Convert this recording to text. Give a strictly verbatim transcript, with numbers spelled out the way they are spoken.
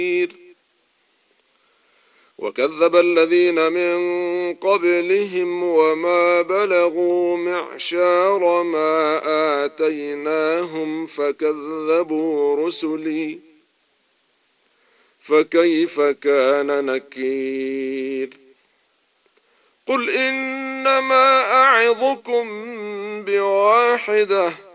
وكذب الذين من قبلهم وما بلغوا معشار ما آتيناهم فكذبوا رسلي فكيف كان نكير. قل إنما أعظكم بواحدة